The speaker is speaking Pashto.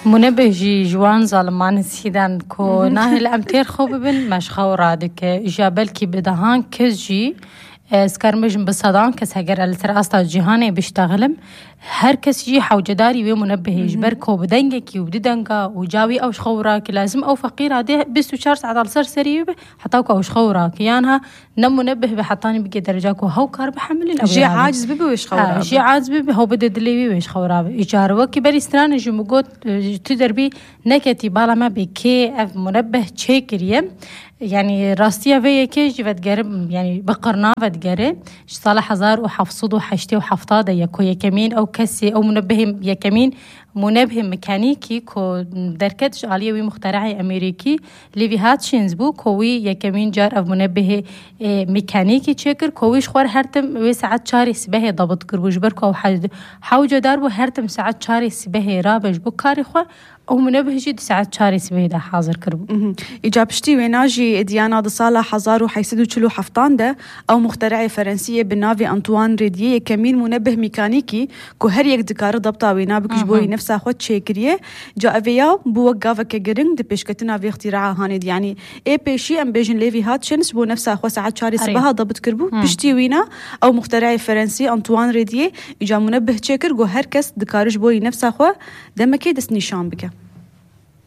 منبه جي جوان ظالمان سيدان كو ناهل امتير خوب بن مش خورادك جابل كي بدهان كز جي سكرمجم بصدان كس هجر التر أصلا جهاني بيشتغلم هر كس يجي حوجداري ومنبه يجبر كو بدنجك وبدنجا وجاوي أو شخوراك لازم أو فقير هذه بس وشارس على الصر سريع حتاك أو شخوراك يانها نم منبه بحطاني بقي درجاك وهو كار بحملين جي عاجز ببي ويش خوراب جي عاجز ببي هو بدي دليوي ويش خوراب إيجار وكي بري استران جمجود تدربي نكتي بالا ما بكي أف منبه تشيكريم يعني راستيا في كيج فتقرب يعني بقرنا فتقرب صالح هزار وحفصد وحشتي وحفطاده يكو يكمين أو كسي أو منبه يكمين منبه ميكانيكي كو دركتش عالية ومخترعي أمريكي ليفي هاتشينز بو كوي يكمين جار أو منبه ميكانيكي تشكر كويش خوار هرتم وساعات شاري سبه ضبط كربوش بركو أو حوجة دار بو هرتم ساعات شاري سبه رابش بو كاري خوار أو منبه جد ساعات شاري سبه دا حاضر كربو إجابشتي ويناجي ديانا دي صالح هزار حيسدو تشلو حفطان ده أو مخترعي فرنسية بالنافي أنطوان ريديه كمين منبه ميكانيكي كو هر يك دكار ضبطا وينابك جبوي نفسها خود شيكريه جا أفيا بو وقافة كجرين دي بيشكتنا في اختراعها هاند يعني إيه بيشي أم بيجن ليفي هاتشنس بو نفسها خود ساعات شاري سبها ضبط كربو بشتي وينا أو مخترعي فرنسي أنطوان ريديه إجا منبه شيكر جو هر كس دكارش بوي نفسها خود دمكي دس نشان بك